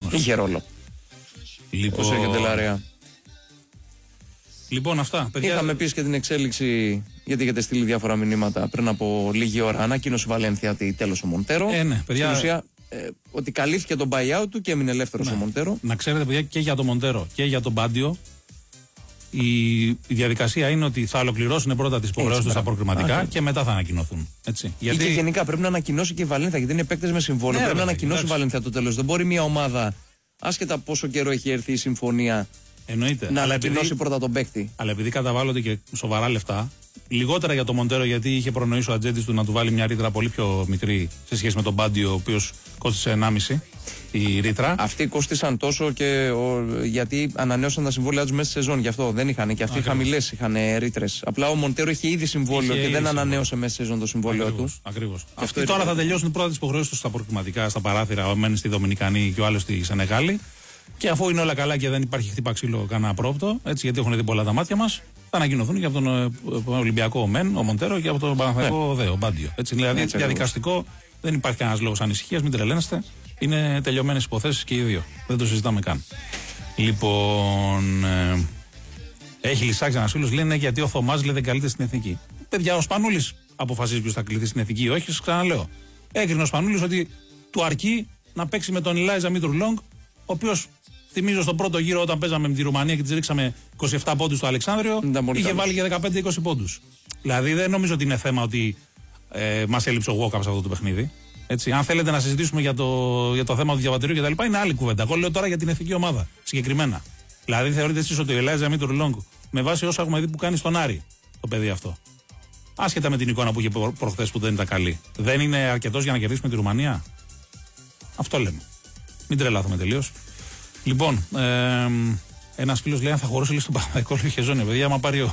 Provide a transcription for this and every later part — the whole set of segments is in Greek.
μας. Είχε ρόλο. Λοιπόν, ο Σέργιο Ντελαρέα. Λοιπόν, αυτά. Παιδιά... Είχαμε επίσης και την εξέλιξη, γιατί είχατε στείλει διάφορα μηνύματα πριν από λίγη ώρα. Ανακοίνωσε η Βαλένθια ότι τέλος ο Μοντέρο. Ναι, παιδιά. Στην ουσία, ότι καλύφθηκε τον buyout του και έμεινε ελεύθερος ο Μοντέρο. Να ξέρετε, παιδιά, και για τον Μοντέρο και για τον Μπάντιο, η διαδικασία είναι ότι θα ολοκληρώσουν πρώτα τις υποχρεώσεις τους στα προκριματικά και μετά θα ανακοινωθούν. Έτσι. Γιατί... Και γενικά πρέπει να ανακοινώσει και η Βαλένθια, γιατί είναι παίκτες με συμβόλαιο. Πρέπει να ανακοινώσει η Βαλένθια το τέλος. Δεν μπορεί μια ομάδα, άσχετα πόσο καιρό έχει έρθει η συμφωνία, να ανακοινώσει πρώτα τον παίκτη. Αλλά επειδή καταβάλλονται και σοβαρά λεφτά, λιγότερα για τον Μοντέρο, γιατί είχε προνοήσει ο ατζέντης του να του βάλει μια ρήτρα πολύ πιο μικρή σε σχέση με τον Μπάντιο, ο οποίος κόστησε 1,5 η ρήτρα. Αυτοί κόστησαν τόσο γιατί ανανέωσαν τα συμβόλαια τους μέσα στη σεζόν. Γι' αυτό δεν είχαν και αυτοί χαμηλές είχαν ρήτρες. Απλά ο Μοντέρο είχε ήδη συμβόλαιο και δεν ανανέωσε μέσα στη σεζόν το συμβόλαιο του. Ακριβώς. Αυτοί τώρα θα τελειώσουν πρώτα τις υποχρεώσεις τους στα προκριματικά, στα παράθυρα, ο μένει στη Δομινικανή και ο άλλος στη Σενεγάλη. Και αφού είναι όλα καλά και δεν υπάρχει χτύπα ξύλο κανένα απρόπτο, έτσι, γιατί έχουν δει πολλά τα μάτια μας, θα ανακοινωθούν και από τον Ολυμπιακό ο Μοντέρο και από τον Παναθηναϊκό ο Μπάντιο. Δηλαδή, διαδικαστικό δεν υπάρχει κανένας λόγος ανησυχίας, μην τρελαίνεστε. Είναι τελειωμένες υποθέσεις και οι δύο. Δεν το συζητάμε καν. Λοιπόν, έχει λυσάξει ένας φίλος, λένε γιατί ο Θωμάς λέει δεν καλείται στην εθνική. Παιδιά, ο Σπανούλης αποφασίζει ποιος θα κληθεί στην εθνική ή όχι, σας ξαναλέω. Έκρινε ο Σπανούλης ότι του αρκεί να παίξει με τον Ηλάιζα Μήτρου-Λόγκ, ο οποίος, θυμίζω, στον πρώτο γύρο όταν παίζαμε με τη Ρουμανία και της ρίξαμε 27 πόντους στο Αλεξάνδριο, είχε βάλει για 15-20 πόντους. Δηλαδή δεν νομίζω ότι είναι θέμα ότι μας έλειψε ο Γουόκαπ σε αυτό το παιχνίδι. Έτσι, αν θέλετε να συζητήσουμε για το θέμα του διαβατηρίου και τα λοιπά, είναι άλλη κουβέντα. Εγώ λέω τώρα για την εθνική ομάδα συγκεκριμένα. Δηλαδή θεωρείτε εσείς ότι ο Ηλάιζα Μήτρου-Λόγκ, με βάση όσα έχουμε δει που κάνει στον Άρη το παιδί αυτό, άσχετα με την εικόνα που είχε προχθές που δεν ήταν καλή, δεν είναι αρκετός για να κερδίσουμε τη Ρουμανία? Αυτό λέμε. Μην τρελάθουμε τελείως. Λοιπόν, ένας φίλος λέει αν θα χωρούσε λίγο στον Παναθηναϊκό, λέει Χεζόνια. Παιδιά, άμα πάρει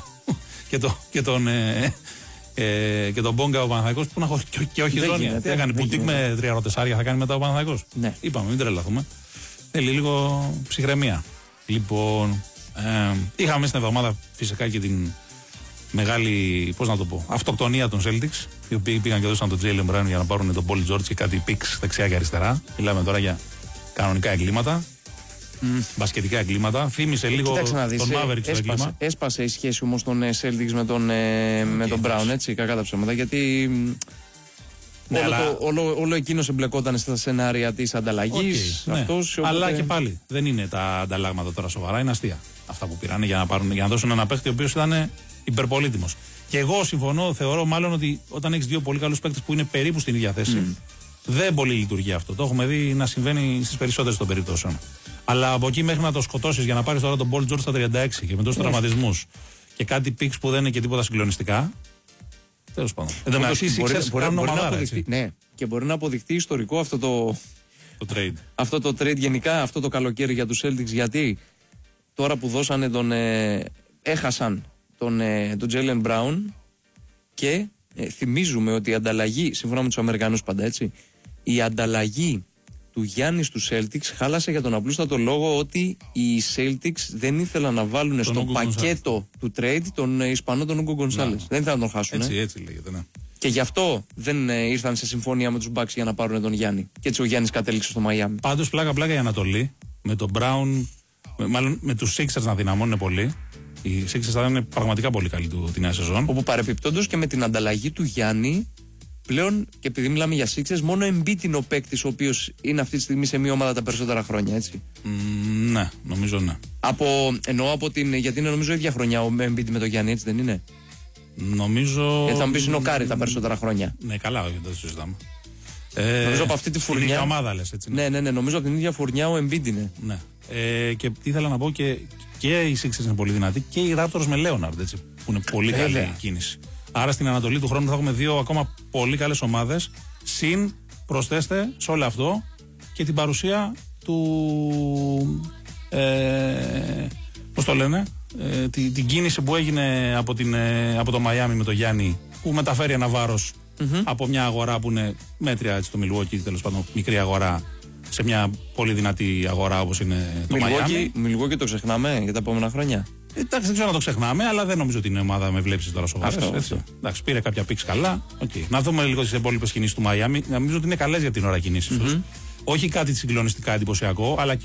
και τον Μπόγκα ο Παναθηναϊκός, που να χωρίσει και όχι Χεζόνια. Τι έκανε, Πουτίκ με 3 ρωτεσάρια θα κάνει μετά ο Παναθηναϊκός? Ναι. Είπαμε, μην τρελαθούμε. Θέλει λίγο ψυχραιμία. Λοιπόν, είχαμε στην εβδομάδα φυσικά και την μεγάλη, πώς να το πω, αυτοκτονία των Celtics, οι οποίοι πήγαν και δώσαν τον Jaylen Brown για να πάρουν τον Paul George και κάτι picks δεξιά και αριστερά. Μιλάμε τώρα για κανονικά εγκλήματα, μπασκετικά εγκλήματα. Θύμισε λίγο τον Mavericks το έγκλημα. Έσπασε η σχέση όμως των Celtics με τον Brown, έτσι, κακά τα ψέματα, γιατί ναι, όλο εκείνος εμπλεκόταν στα σενάρια της ανταλλαγής. Ναι. Αλλά και πάλι δεν είναι τα ανταλλάγματα τώρα σοβαρά, είναι αστεία αυτά που πήραν για να δώσουν ένα παίκτη ο οποίος ήταν υπερπολίτιμος. Και εγώ συμφωνώ, θεωρώ μάλλον ότι όταν έχεις δύο πολύ καλούς παίκτες που είναι περίπου στην ίδια θέση, δεν πολύ λειτουργεί αυτό. Το έχουμε δει να συμβαίνει στις περισσότερες των περιπτώσεων. Αλλά από εκεί μέχρι να το σκοτώσεις για να πάρεις τώρα τον Paul George στα 36 και με τόσους τραυματισμούς και κάτι πίξ που δεν είναι και τίποτα συγκλονιστικά. Τέλος πάντων. Ναι, και μπορεί να αποδειχθεί ιστορικό αυτό το trade. Αυτό το trade γενικά, αυτό το καλοκαίρι για τους Celtics, γιατί τώρα που δώσανε έχασαν τον Jaylen Brown και θυμίζουμε ότι η ανταλλαγή, σύμφωνα με τους Αμερικανούς πάντα, έτσι, η ανταλλαγή του Γιάννη στους Celtics χάλασε για τον απλούστατο λόγο ότι οι Celtics δεν ήθελαν να βάλουν στο πακέτο του trade τον Ισπανό τον Ούγκο Γκονσάλες. Δεν ήθελαν να τον χάσουν. Έτσι λέγεται, ναι. Και γι' αυτό δεν ήρθαν σε συμφωνία με τους Bucks για να πάρουν τον Γιάννη. Και έτσι ο Γιάννης κατέληξε στο Μαϊάμι. Πάντως πλάκα η Ανατολή με τον Brown, μάλλον με τους Sixers να δυναμώνουν πολύ. Οι Sixers θα είναι πραγματικά πολύ καλή τη νέα σεζόν. Όπου παρεπιπτόντως και με την ανταλλαγή του Γιάννη, πλέον και επειδή μιλάμε για Sixers, μόνο Embiid είναι ο παίκτης ο οποίος είναι αυτή τη στιγμή σε μια ομάδα τα περισσότερα χρόνια, έτσι. Ναι, νομίζω ναι. Γιατί είναι νομίζω ίδια χρονιά ο Embiid με τον Γιάννη, έτσι δεν είναι? Νομίζω. Γιατί θα μου πεις είναι ο Κάρι τα περισσότερα χρόνια. Ναι, καλά, όχι, δεν το συζητάμε. Νομίζω από αυτή τη φουρνιά. Είναι η ομάδα, λες, έτσι. Ναι, νομίζω από την ίδια φουρνιά ο Embiid είναι. Ναι. Και τι ήθελα να πω, και οι Sixers είναι πολύ δυνατοί και οι Raptors με Leonard, έτσι, που είναι πολύ καλή κίνηση. Άρα στην Ανατολή του χρόνου θα έχουμε δύο ακόμα πολύ καλές ομάδες. Συν προσθέστε σε όλο αυτό και την παρουσία του. Πώς το λένε, την κίνηση που έγινε από το Μαϊάμι με το Γιάννη, που μεταφέρει ένα βάρος από μια αγορά που είναι μέτρια, έτσι, το Milwaukee, τέλος πάντων μικρή αγορά, σε μια πολύ δυνατή αγορά όπως είναι το Μαϊάμι. Milwaukee το ξεχνάμε για τα επόμενα χρόνια? Εντάξει, δεν ξέρω να το ξεχνάμε, αλλά δεν νομίζω ότι είναι ομάδα με βλέψεις τώρα σοβαρές. Εντάξει, πήρε κάποια πίξ καλά. Okay. Να δούμε λίγο τις υπόλοιπες κινήσεις του Μαϊάμι. Νομίζω ότι είναι καλές για την ώρα κινήσεις τους. Όχι κάτι συγκλονιστικά εντυπωσιακό, αλλά